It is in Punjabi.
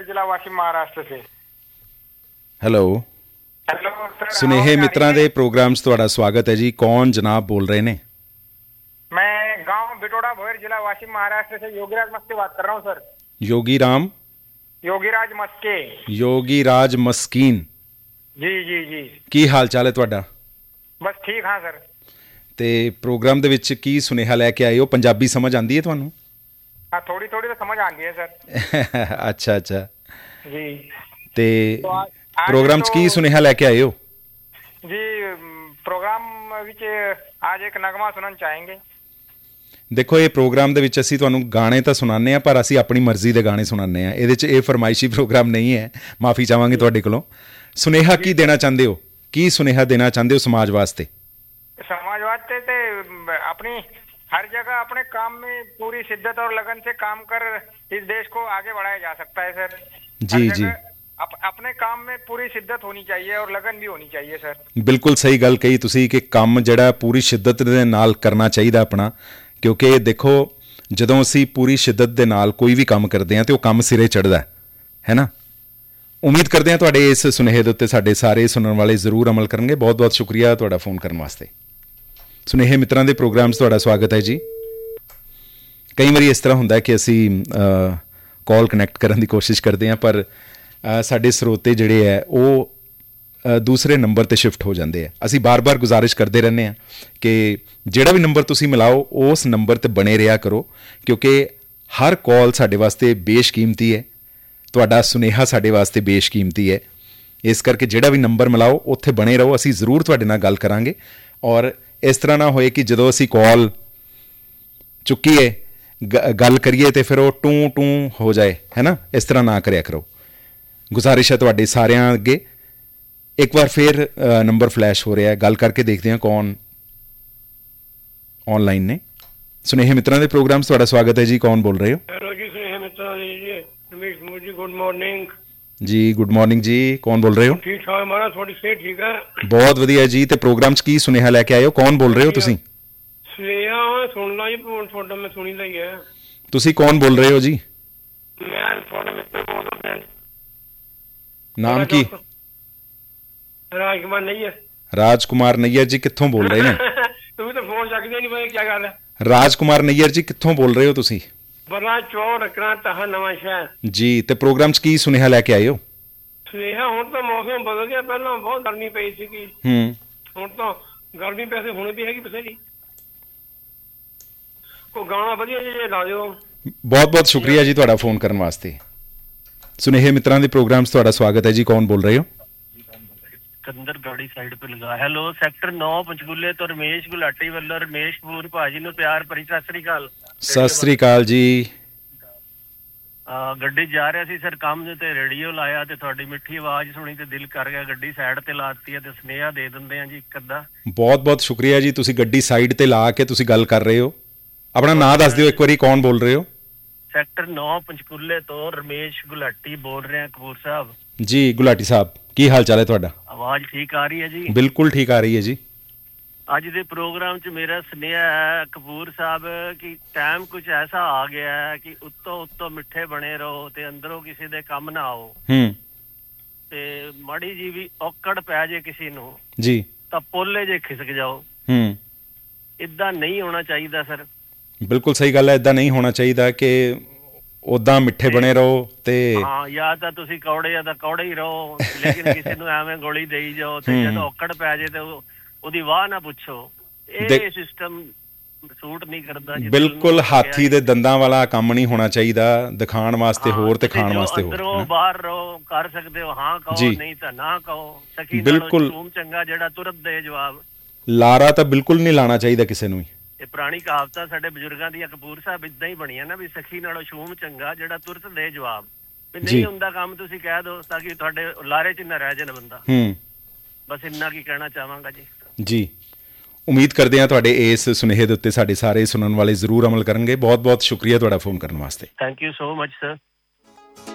जिला वाशिम महाराष्ट्र से। ਹੈਲੋ हेलो सर, ਸੁਨੇਹੇ आवाज आ ਮਿੱਤਰਾਂ रही ਦੇ है? ਪ੍ਰੋਗਰਾਮ 'ਚ ਤੁਹਾਡਾ ਸਵਾਗਤ ਹੈ ਜੀ। ਕੌਣ ਜਨਾਬ ਬੋਲ ਰਹੇ ਨੇ? मैं गांव बिटोड़ा भोयर जिला वाशिम महाराष्ट्र से योगीराज मस्के बात कर रहा हूँ सर। योगीराज मस्के। ਯੋਗੀ ਰਾਜ ਮਸਕੀਨ। जी जी जी। ਕੀ ਹਾਲ ਚਾਲ ਹੈ ਤੁਹਾਡਾ? बस ठीक हाँ सर। ਤੇ ਪ੍ਰੋਗਰਾਮ ਦੇ ਵਿੱਚ ਕੀ ਸੁਨੇਹਾ ਲੈ ਕੇ ਆਏ ਹੋ? ਪੰਜਾਬੀ ਸਮਝ ਆਉਂਦੀ ਹੈ ਤੁਹਾਨੂੰ? हाँ थोड़ी थोड़ी तो समझ आती है सर। ਅੱਛਾ ਅੱਛਾ। जी ਤੇ तो आज ਪ੍ਰੋਗਰਾਮ 'ਚ तो- ਕੀ ਸੁਨੇਹਾ ਲੈ ਕੇ ਆਏ ਹੋ? जी प्रोग्राम विच आज एक नगमा सुनना चाहेंगे। ਦੇਖੋ, ਇਹ ਪ੍ਰੋਗਰਾਮ ਦੇ ਵਿੱਚ ਅਸੀਂ ਤੁਹਾਨੂੰ ਗਾਣੇ ਤਾਂ ਸੁਣਾਉਂਦੇ ਹਾਂ, ਪਰ ਅਸੀਂ ਆਪਣੀ ਮਰਜ਼ੀ ਦੇ ਗਾਣੇ ਸੁਣਾਉਂਦੇ ਹਾਂ। ਇਹਦੇ 'ਚ ਇਹ ਫਰਮਾਇਸ਼ੀ ਪ੍ਰੋਗਰਾਮ ਨਹੀਂ ਹੈ। ਮਾਫੀ ਚਾਹਾਂਗੇ ਤੁਹਾਡੇ ਕੋਲੋਂ। ਸੁਨੇਹਾ ਕੀ ਦੇਣਾ ਚਾਹੁੰਦੇ ਹੋ? ਕੀ ਸੁਨੇਹਾ ਦੇਣਾ ਚਾਹੁੰਦੇ ਹੋ ਸਮਾਜ ਵਾਸਤੇ? समाजवाद से अपनी हर जगह अपने काम में पूरी शिद्दत और लगन से काम कर इस देश को आगे बढ़ाया जा सकता है सर। जी हर जी, जगह अपने काम में पूरी शिद्दत होनी चाहिए और लगन भी होनी चाहिए सर। ਬਿਲਕੁਲ ਸਹੀ ਗੱਲ ਕਹੀ ਤੁਸੀਂ ਕਿ ਕੰਮ ਜਿਹੜਾ ਪੂਰੀ ਸ਼ਿੱਦਤ ਦੇ ਨਾਲ ਕਰਨਾ ਚਾਹੀਦਾ ਆਪਣਾ। ਕਿਉਂਕਿ ਦੇਖੋ, ਜਦੋਂ ਅਸੀਂ ਪੂਰੀ ਸ਼ਿੱਦਤ ਦੇ ਨਾਲ ਕੋਈ ਵੀ ਕੰਮ ਕਰਦੇ ਹਾਂ ਤੇ ਉਹ ਕੰਮ ਸਿਰੇ ਚੜ੍ਹਦਾ ਹੈ ਨਾ। ਉਮੀਦ ਕਰਦੇ ਹਾਂ ਤੁਹਾਡੇ ਇਸ ਸੁਨੇਹੇ ਦੇ ਉੱਤੇ ਸਾਡੇ ਸਾਰੇ ਸੁਣਨ ਵਾਲੇ ਜ਼ਰੂਰ ਅਮਲ ਕਰਨਗੇ। ਬਹੁਤ ਬਹੁਤ ਸ਼ੁਕਰੀਆ ਤੁਹਾਡਾ ਫੋਨ ਕਰਨ ਵਾਸਤੇ। ਸੁਨੇਹੇ ਮਿੱਤਰਾਂ ਦੇ ਪ੍ਰੋਗਰਾਮ 'ਚ ਤੁਹਾਡਾ ਸਵਾਗਤ ਹੈ ਜੀ। ਕਈ ਵਾਰੀ ਇਸ ਤਰ੍ਹਾਂ ਹੁੰਦਾ ਕਿ ਅਸੀਂ ਕਾਲ ਕਨੈਕਟ ਕਰਨ ਦੀ ਕੋਸ਼ਿਸ਼ ਕਰਦੇ ਹਾਂ, ਪਰ ਸਾਡੇ ਸਰੋਤੇ ਜਿਹੜੇ ਹੈ ਉਹ ਦੂਸਰੇ ਨੰਬਰ 'ਤੇ ਸ਼ਿਫਟ ਹੋ ਜਾਂਦੇ ਆ। ਅਸੀਂ ਬਾਰ-ਬਾਰ ਗੁਜ਼ਾਰਿਸ਼ ਕਰਦੇ ਰਹਿੰਦੇ ਹਾਂ ਕਿ ਜਿਹੜਾ ਵੀ ਨੰਬਰ ਤੁਸੀਂ ਮਿਲਾਓ ਉਸ ਨੰਬਰ 'ਤੇ ਬਣੇ ਰਿਹਾ ਕਰੋ, ਕਿਉਂਕਿ ਹਰ ਕਾਲ ਸਾਡੇ ਵਾਸਤੇ ਬੇਸ਼ਕੀਮਤੀ ਹੈ। ਤੁਹਾਡਾ ਸੁਨੇਹਾ ਸਾਡੇ ਵਾਸਤੇ ਬੇਸ਼ਕੀਮਤੀ ਹੈ। ਇਸ ਕਰਕੇ ਜਿਹੜਾ ਵੀ ਨੰਬਰ ਮਿਲਾਓ ਉੱਥੇ ਬਣੇ ਰਹੋ। ਅਸੀਂ ਜ਼ਰੂਰ ਤੁਹਾਡੇ ਨਾਲ ਗੱਲ ਕਰਾਂਗੇ। ਔਰ ਇਸ ਤਰ੍ਹਾਂ ਨਾ ਹੋਏ ਕਿ ਜਦੋਂ ਅਸੀਂ ਕਾਲ ਚੁੱਕੀਏ, ਗੱਲ ਕਰੀਏ ਤੇ ਫਿਰ ਉਹ ਟੂੰ ਟੂੰ ਹੋ ਜਾਏ, ਹੈ ਨਾ। ਇਸ ਤਰ੍ਹਾਂ ਨਾ ਕਰਿਆ ਕਰੋ। ਗੁਜ਼ਾਰਿਸ਼ ਹੈ ਤੁਹਾਡੇ ਸਾਰਿਆਂ ਅੱਗੇ। ਇੱਕ ਵਾਰ ਫਿਰ ਨੰਬਰ ਫਲੈਸ਼ ਹੋ ਰਿਹਾ, ਗੱਲ ਕਰਕੇ ਦੇਖਦੇ ਹਾਂ ਕੌਣ ਆਨਲਾਈਨ ਨੇ। ਸੁਨੇਹੇ ਮਿੱਤਰਾਂ ਦੇ ਪ੍ਰੋਗਰਾਮ 'ਚ ਤੁਹਾਡਾ ਸਵਾਗਤ ਹੈ ਜੀ। ਕੌਣ ਬੋਲ ਰਹੇ ਹੋ? ਹੈਲੋ ਜੀ, ਸੁਨੇਹੇ ਮਿੱਤਰਾਂ ਜੀ, ਰਮੇਸ਼ ਕਪੂਰ ਜੀ, ਗੁੱਡ ਮਾਰਨਿੰਗ ਜੀ। ਗੁੱਡ ਮਾਰਨਿੰਗ ਜੀ। ਕੌਣ ਬੋਲ ਰਹੇ ਹੋ? ਠੀਕ ਠਾਕ ਮਹਾਰਾਜ, ਤੁਹਾਡੀ ਸਿਹਤ ਠੀਕ ਹੈ? ਬਹੁਤ ਵਧੀਆ ਜੀ। ਤੇ ਪ੍ਰੋਗਰਾਮ 'ਚ ਕੀ ਸੁਨੇਹਾ ਲੈ ਕੇ ਆਏ ਹੋ? ਕੌਣ ਬੋਲ ਰਹੇ ਹੋ ਤੁਸੀਂ? ਸੁਨੇਹਾ ਸੁਣਨਾ ਜੀ, ਤੁਹਾਡਾ ਮੈਂ ਸੁਣੀ ਲਈ ਹੈ। ਤੁਸੀਂ ਕੌਣ ਬੋਲ ਰਹੇ ਹੋ ਜੀ? ਮੈਂ ਤੁਹਾਡਾ ਮਿੱਤਰ ਬੋਲ ਰਿਹਾ। ਨਾਮ ਕੀ? ਰਾਜਕੁਮਾਰ ਨਹੀਂ ਹੈ। ਰਾਜਕੁਮਾਰ ਨਈਅਰ ਜੀ ਕਿੱਥੋਂ ਬੋਲ ਰਹੇ ਨੇ? ਤੁਸੀਂ ਤਾਂ ਫੋਨ ਚੱਕਦੇ ਨਹੀਂ ਪਏ, ਕੀ ਗੱਲ ਹੈ? ਰਾਜਕੁਮਾਰ ਨਈਅਰ ਜੀ ਕਿੱਥੋਂ ਬੋਲ ਰਹੇ ਹੋ ਤੁਸੀਂ? ਬਰਨਾ ਚੌਰ ਰੱਖਣਾ ਤਾਂ ਨਵਾਂ ਸ਼ਹਿਰ ਜੀ। ਤੇ ਪ੍ਰੋਗਰਾਮ 'ਚ ਕੀ ਸੁਨੇਹਾ ਲੈ ਕੇ ਆਏ ਹੋ? ਸੁਨੇਹਾ, ਹੁਣ ਤਾਂ ਮੌਸਮ ਬਦਲ ਗਿਆ। ਪਹਿਲਾਂ ਬਹੁਤ ਗਰਮੀ ਪਈ ਸੀਗੀ, ਹੁਣ ਤਾਂ ਗਰਮੀ ਪੈਸੇ ਹੁਣ ਵੀ ਹੈਗੀ ਬਥੇਰੀ। ਕੋਈ ਗਾਣਾ ਵਧੀਆ ਜਿਹਾ ਲਾ ਦਿਓ। ਬਹੁਤ ਬਹੁਤ ਸ਼ੁਕਰੀਆ ਜੀ ਤੁਹਾਡਾ ਫੋਨ ਕਰਨ ਵਾਸਤੇ। ਸੁਨੇਹੇ ਮਿੱਤਰਾਂ ਦੇ ਪ੍ਰੋਗਰਾਮ 'ਚ ਤੁਹਾਡਾ ਸਵਾਗਤ ਹੈ ਜੀ। ਕੌਣ ਬੋਲ ਰਹੇ ਹੋ? सिकंदर गाड़ी साइड पे लगा। हेलो, सेक्टर 9 पंचकूले तो रमेश गुलाटी वालों रमेश कपूर भाजी ਨੂੰ ਪਿਆਰ ਭਰੀ ਸਤਿ ਸ੍ਰੀ ਅਕਾਲ। ਸਤਿ ਸ੍ਰੀ ਅਕਾਲ ਜੀ। ਗੱਡੀ ਜਾ ਰਿਹਾ ਸੀ ਸਰ, ਕੰਮ ਦੇ ਤੇ ਰੇਡੀਓ ਲਾਇਆ ਤੇ ਤੁਹਾਡੀ ਮਿੱਠੀ ਆਵਾਜ਼ ਸੁਣੀ ਤੇ ਦਿਲ ਕਰ ਗਿਆ, ਗੱਡੀ ਸਾਈਡ ਤੇ ਲਾਤੀ ਹੈ ਤੇ ਸੁਨੇਹਾ ਦੇ ਦਿੰਦੇ ਆ ਜੀ ਇੱਕ ਅੱਧਾ। ਬਹੁਤ ਬਹੁਤ ਸ਼ੁਕਰੀਆ ਜੀ। ਤੁਸੀਂ ਗੱਡੀ ਸਾਈਡ ਤੇ ਲਾ ਕੇ ਤੁਸੀਂ ਗੱਲ ਕਰ ਰਹੇ ਹੋ। ਆਪਣਾ ਨਾਂ ਦੱਸ ਦਿਓ ਇੱਕ ਵਾਰੀ, ਕੌਣ ਬੋਲ ਰਹੇ ਹੋ? ਸੈਕਟਰ 9 ਪੰਚਕੂਲੇ ਤੋਂ ਰਮੇਸ਼ ਗੁਲਾਟੀ ਬੋਲ ਰਿਹਾ ਕਪੂਰ ਸਾਹਿਬ ਜੀ। ਗੁਲਾਟੀ ਸਾਹਿਬ, ਕੀ ਹਾਲ ਚਾਲ ਹੈ ਤੁਹਾਡਾ? ਆਵਾਜ਼ ਠੀਕ ਆ ਰਹੀ ਹੈ ਜੀ? ਬਿਲਕੁਲ ਠੀਕ ਆ ਰਹੀ ਹੈ ਜੀ। ਅੱਜ ਦੇ ਪ੍ਰੋਗਰਾਮ 'ਚ ਮੇਰਾ ਸੁਨੇਹਾ ਹੈ ਕਪੂਰ ਸਾਹਿਬ ਕਿ ਟਾਈਮ ਕੁਝ ਐਸਾ ਆ ਗਿਆ ਹੈ ਕਿ ਉੱਤੋਂ ਮਿੱਠੇ ਬਣੇ ਰਹੋ ਤੇ ਅੰਦਰੋਂ ਕਿਸੇ ਦੇ ਕੰਮ ਨਾ ਆਓ। ਤੇ ਮਾੜੀ ਜੀ ਵੀ ਔਕੜ ਪੈ ਜੇ ਕਿਸੇ ਨੂੰ ਜੀ ਤਾਂ ਪੋਲੇ ਜੇ ਖਿਸਕ ਜਾਓ। ਏਦਾਂ ਨਹੀਂ ਹੋਣਾ ਚਾਹੀਦਾ ਸਰ। ਬਿਲਕੁਲ ਸਹੀ ਗੱਲ ਹੈ। ਏਦਾਂ ਨਹੀਂ ਹੋਣਾ ਚਾਹੀਦਾ ਕਿ ਉਦਾਂ ਮਿੱਠੇ ਬਣੇ ਰਹੋ ਤੇ ਹਾਂ, ਜਾਂ ਤਾਂ ਤੁਸੀਂ ਕੌੜੇ ਆ ਤਾਂ ਕੌੜੇ ਹੀ ਰਹੋ, ਲੇਕਿਨ ਕਿਸੇ ਨੂੰ ਐਵੇਂ ਗੋਲੀ ਦੇਈ ਜਾਓ ਤੇ ਜਦੋਂ ਔਕੜ ਪੈ ਜੇ ਤੇ ਉਹਦੀ ਵਾਹ ਨਾ ਪੁੱਛੋ। ਇਹ ਸਿਸਟਮ ਸੂਟ ਨਹੀਂ ਕਰਦਾ। ਬਿਲਕੁਲ ਹਾਥੀ ਦੇ ਦੰਦਾਂ ਵਾਲਾ ਕੰਮ ਨਹੀਂ ਹੋਣਾ ਚਾਹੀਦਾ। ਦਿਖਾਉਣ ਵਾਸਤੇ ਹੋਰ ਤੇ ਖਾਣ ਵਾਸਤੇ ਹੋਰ। ਅੰਦਰੋਂ ਬਾਹਰ ਰਹੋ, ਕਰ ਸਕਦੇ ਹੋ ਹਾਂ ਕਹੋ, ਨਹੀਂ ਤਾਂ ਨਾ ਕਹੋ। ਸਖੀ ਬਿਲਕੁਲ ਚੰਗਾ ਜਿਹੜਾ ਤੁਰਤ ਦੇ ਜਵਾਬ। ਲਾਰਾ ਤਾਂ ਬਿਲਕੁਲ ਨਹੀਂ ਲਾਣਾ ਚਾਹੀਦਾ ਕਿਸੇ ਨੂੰ। ਇਹ ਪੁਰਾਣੀ ਕਹਾਵਤਾਂ ਸਾਡੇ ਬਜ਼ੁਰਗਾਂ ਦੀਆਂ ਕਪੂਰ ਸਾਹਿਬ ਇਦਾਂ ਹੀ ਬਣੀਆਂ ਨਾ ਵੀ ਸਖੀ ਨਾਲੋਂ ਸ਼ੂਮ ਚੰਗਾ ਜਿਹੜਾ ਤੁਰਤ ਦੇ ਜਵਾਬ। ਵੀ ਨਹੀਂ ਹੁੰਦਾ ਕੰਮ ਤੁਸੀਂ ਕਹਿ ਦਿਓ ਤਾਂ ਕਿ ਤੁਹਾਡੇ ਲਾਰੇ 'ਚ ਨਾ ਰਹਿ ਜਾਣ ਬੰਦਾ। ਬਸ ਇੰਨਾ ਕੀ ਕਹਿਣਾ ਚਾਹਾਂਗਾ ਜੀ। ਜੀ, ਉਮੀਦ ਕਰਦੇ ਹਾਂ ਤੁਹਾਡੇ ਇਸ ਸੁਨੇਹੇ ਦੇ ਉੱਤੇ ਸਾਡੇ ਸਾਰੇ ਸੁਣਨ ਵਾਲੇ ਜ਼ਰੂਰ ਅਮਲ ਕਰਨਗੇ। ਬਹੁਤ ਬਹੁਤ ਸ਼ੁਕਰੀਆ ਤੁਹਾਡਾ ਫੋਨ ਕਰਨ ਵਾਸਤੇ। Thank you so much sir.